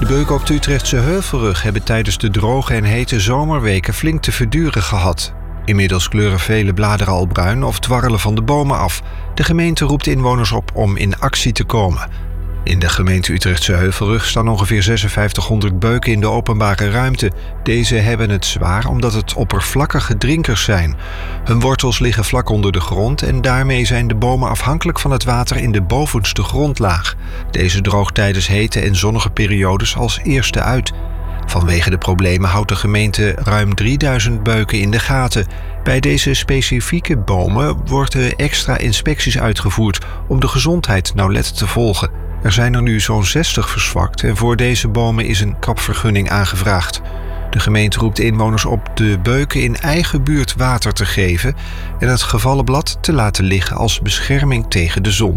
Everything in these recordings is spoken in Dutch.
De beuken op de Utrechtse Heuvelrug hebben tijdens de droge en hete zomerweken flink te verduren gehad. Inmiddels kleuren vele bladeren al bruin of dwarrelen van de bomen af. De gemeente roept inwoners op om in actie te komen. In de gemeente Utrechtse Heuvelrug staan ongeveer 5600 beuken in de openbare ruimte. Deze hebben het zwaar omdat het oppervlakkige drinkers zijn. Hun wortels liggen vlak onder de grond en daarmee zijn de bomen afhankelijk van het water in de bovenste grondlaag. Deze droogt tijdens hete en zonnige periodes als eerste uit. Vanwege de problemen houdt de gemeente ruim 3000 beuken in de gaten. Bij deze specifieke bomen worden extra inspecties uitgevoerd om de gezondheid nauwlettend te volgen. Er zijn er nu zo'n 60 verzwakt en voor deze bomen is een kapvergunning aangevraagd. De gemeente roept inwoners op de beuken in eigen buurt water te geven en het gevallen blad te laten liggen als bescherming tegen de zon.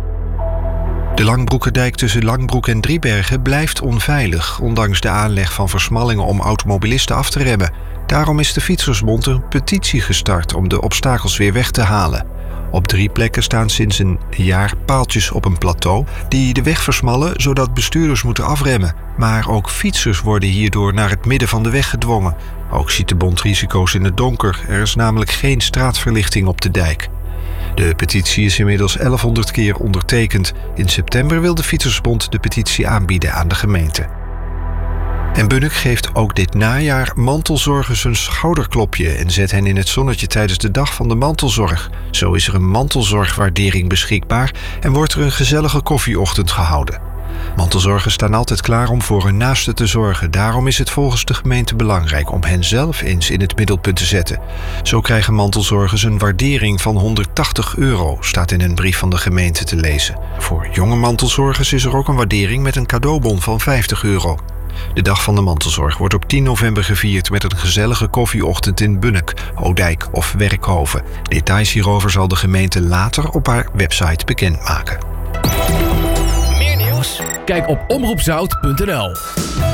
De Langbroekerdijk tussen Langbroek en Driebergen blijft onveilig, ondanks de aanleg van versmallingen om automobilisten af te remmen. Daarom is de Fietsersbond een petitie gestart om de obstakels weer weg te halen. Op 3 plekken staan sinds een jaar paaltjes op een plateau die de weg versmallen zodat bestuurders moeten afremmen. Maar ook fietsers worden hierdoor naar het midden van de weg gedwongen. Ook ziet de bond risico's in het donker. Er is namelijk geen straatverlichting op de dijk. De petitie is inmiddels 1100 keer ondertekend. In september wil de Fietsersbond de petitie aanbieden aan de gemeente. En Bunnik geeft ook dit najaar mantelzorgers een schouderklopje en zet hen in het zonnetje tijdens de dag van de mantelzorg. Zo is er een mantelzorgwaardering beschikbaar en wordt er een gezellige koffieochtend gehouden. Mantelzorgers staan altijd klaar om voor hun naasten te zorgen. Daarom is het volgens de gemeente belangrijk om hen zelf eens in het middelpunt te zetten. Zo krijgen mantelzorgers een waardering van €180, staat in een brief van de gemeente te lezen. Voor jonge mantelzorgers is er ook een waardering met een cadeaubon van €50. De dag van de mantelzorg wordt op 10 november gevierd met een gezellige koffieochtend in Bunnik, Odijk of Werkhoven. Details hierover zal de gemeente later op haar website bekendmaken. Meer nieuws? Kijk op omroepzout.nl.